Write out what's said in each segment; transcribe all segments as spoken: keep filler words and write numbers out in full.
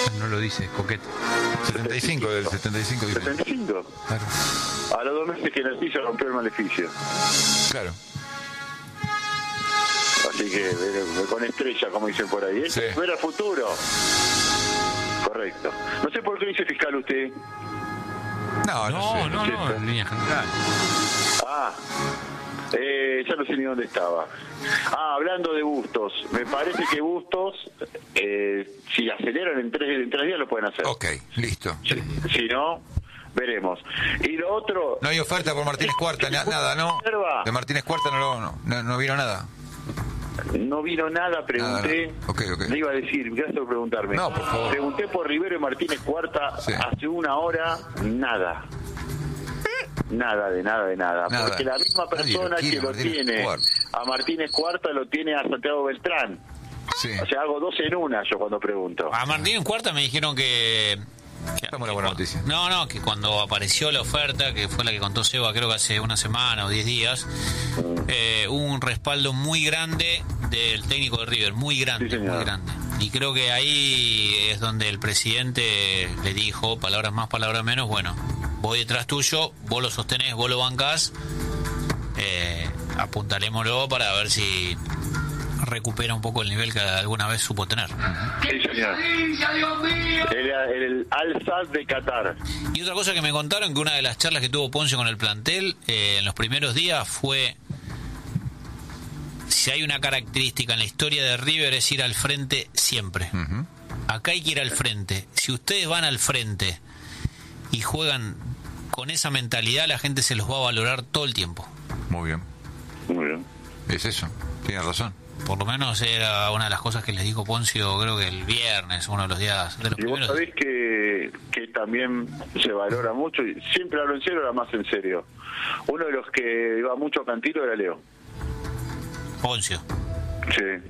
No lo dice, coquete. setenta y cinco del setenta y cinco. ¿setenta y cinco? Claro. A los dos meses que nací se rompió el maleficio. Claro. Así que ver, con estrella, como dicen por ahí. ¿Eh? Sí. Ver al futuro. Correcto. No sé por qué dice fiscal usted. No, no, No, sé. no, no, en línea general. Ah, eh, ya no sé ni dónde estaba. Ah, hablando de Bustos, me parece que Bustos, eh, si aceleran en tres, en tres días lo pueden hacer. Ok, listo. Si, si no, veremos. Y lo otro... No hay oferta por Martínez Cuarta, na- nada, ¿no? De Martínez Cuarta no, lo, no, no, no vieron nada. No vino nada, pregunté. Nada, no. Ok, ok. Le iba a decir, gracias por preguntarme. No, por favor. Pregunté por Rivero y Martínez Cuarta Sí. hace una hora, nada. Nada, de nada, de nada. Nada. Porque la misma Nadie lo persona quiere, que lo Martínez tiene Cuarta. a Martínez Cuarta lo tiene a Santiago Beltrán. Sí. O sea, hago dos en una yo cuando pregunto. A Martín en Cuarta me dijeron que... que- Estamos en la que buena cu- noticia. No, no, que cuando apareció la oferta, que fue la que contó Seba, creo que hace una semana o diez días, eh, hubo un respaldo muy grande del técnico de River, muy grande, Sí, señor. muy grande. Y creo que ahí es donde el presidente le dijo, palabras más, palabras menos, bueno, voy detrás tuyo, vos lo sostenés, vos lo bancás, eh, apuntalémoslo para ver si recupera un poco el nivel que alguna vez supo tener. Sí, señor. Era el Al-Sadd de Qatar. Y otra cosa que me contaron, que una de las charlas que tuvo Poncio con el plantel eh, en los primeros días fue: si hay una característica en la historia de River es ir al frente siempre. Ujú. Acá hay que ir al frente. Si ustedes van al frente y juegan con esa mentalidad, la gente se los va a valorar todo el tiempo. Muy bien. Muy bien. Es eso. Tienes razón. Por lo menos era una de las cosas que les dijo Poncio, creo que el viernes, uno de los días de los Y vos primeros. sabés que, que también se valora mucho, y siempre hablo en serio, ahora más en serio. Uno de los que iba mucho a Cantilo era Leo. Poncio. Sí.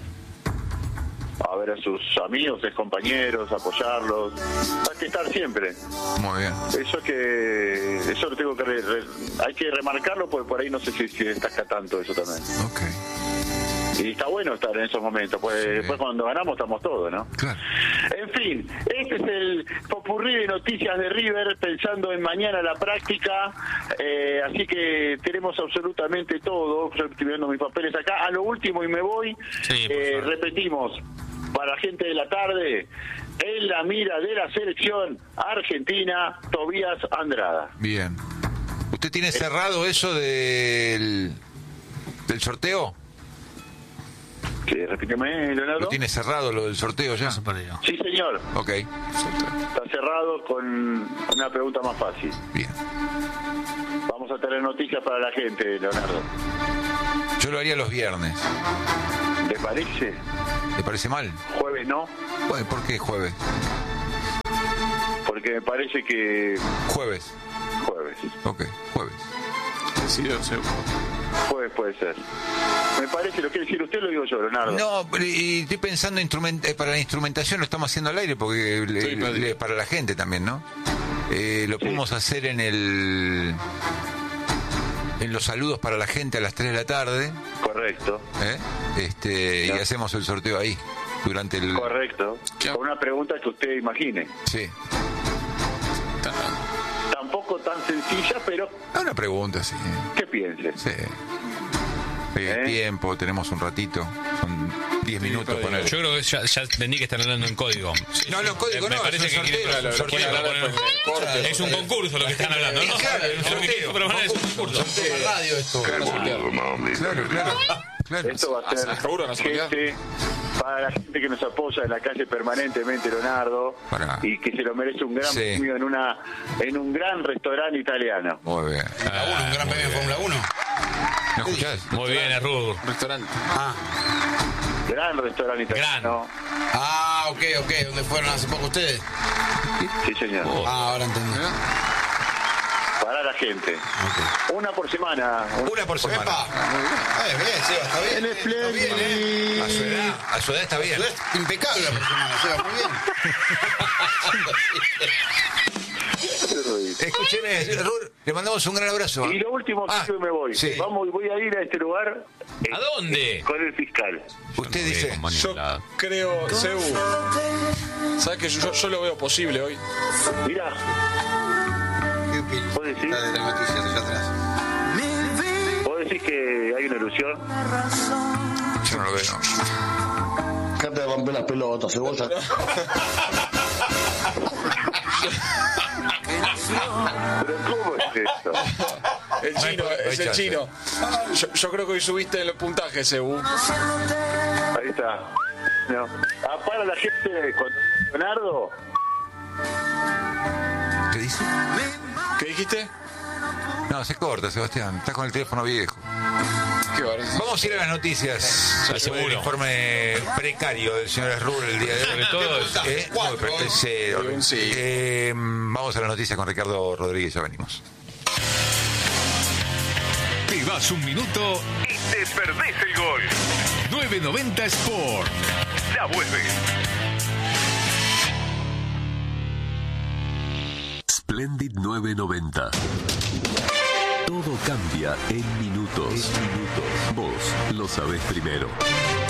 A ver a sus amigos, ex compañeros, apoyarlos. Hay que estar siempre. Muy bien. Eso que eso lo tengo que re- re- hay que remarcarlo porque por ahí no sé si, si destaca tanto eso también. Ok. Y está bueno estar en esos momentos, pues Sí. después cuando ganamos estamos todos, ¿no? Claro. En fin, este es el popurrí de noticias de River, pensando en mañana la práctica, eh, así que tenemos absolutamente todo. Yo estoy viendo mis papeles acá. A lo último y me voy, Sí, por eh, favor. repetimos, para la gente de la tarde, en la mira de la selección argentina, Tobías Andrada. Bien. ¿Usted tiene cerrado eso del, del sorteo? Sí, repíteme, Leonardo. ¿Lo tiene cerrado lo del sorteo ya? Se perdió. Sí, señor. Ok. Está cerrado con una pregunta más fácil. Bien. Vamos a tener noticias para la gente, Leonardo. Yo lo haría los viernes. ¿Te parece? ¿Le parece mal? Jueves no, Bueno, ¿por qué jueves? porque me parece que Jueves. jueves. Ok, jueves. Jueves puede ser. Me parece, lo quiere decir usted, lo digo yo, Leonardo. No, pero y estoy pensando instrument- eh, para la instrumentación lo estamos haciendo al aire porque le- Sí, padre. le- para la gente también, ¿no? Eh, lo podemos hacer en el en los saludos para la gente a las tres de la tarde, Correcto, ¿eh? Este, y Ya. hacemos el sorteo ahí durante el correcto. Ya. Con una pregunta que usted imagine. sí. Tampoco tan sencilla, pero Ah, una pregunta, sí. ¿qué piense? Sí. Hay ¿Eh? tiempo, tenemos un ratito, son diez minutos padre. poner. Yo creo que ya, ya entendí que están hablando en código. No, no, código Me no, parece es un que quiere- sorteo, es un lo quiere sorteo. proponer- corte, Es un concurso lo que están hablando, ¿no? Claro, es un Lo que quiere sorteo. proponer es un concurso. radio esto. Claro, claro. Claro. Esto va a ser ¿Seguro no se gente, para la gente que nos apoya en la calle permanentemente, Leonardo, Para. y que se lo merece un gran Sí. premio en una en un gran restaurante italiano. Muy bien. Uno, un gran premio de Fórmula uno. ¿No escuchás? Muy bien, es Rudo. Restaurante. Ah, Gran restaurante italiano. ah, ok, ok. ¿Dónde fueron hace poco ustedes? Sí, señor. Ah, ahora entendí. Para la gente. Una por semana. Una por semana. ¡Epa! Eh, bien, Seba, está bien. En eh, Está bien, eh. A su edad, a su edad está bien. Es impecable la por semana, Seba, muy bien. Escucha, Escúcheme, Rur, le mandamos un gran abrazo. Y lo último Ah, que me voy. sí. Vamos, voy a ir a este lugar. eh, ¿A dónde? Con el fiscal. Usted No voy dice, con ningún Yo lado. creo, Sebu. ¿Sabes que yo, yo lo veo posible hoy? Mirá, ¿Qué opinas? ¿Vos decís? Está de las noticias allá atrás. vos decís que hay una ilusión. yo no lo veo. Acá te rompe las pelotas, cebolla. Pero ¿cómo es esto? El No hay chino, por- no hay es el chance. chino. Yo, yo creo que hoy subiste el puntaje, Sebu. Ahí está. No. Ah, para la gente cuando Leonardo. ¿Qué dice? ¿Qué dijiste? No, se corta, Sebastián. Está con el teléfono viejo. Qué bárbaro. Vamos a ir a las noticias. Sí, seguro. El informe precario del señor Rur el día de hoy. Sobre todo es- Eh, Cuatro, muy pre- ¿eh? sí, horrible. Sí. Eh, vamos a las noticias con Ricardo Rodríguez, ya venimos. Te das un minuto y te perdés el gol. nueve noventa Sport. Ya vuelve. Splendid nueve noventa. Todo cambia en minutos. Vos lo sabés primero.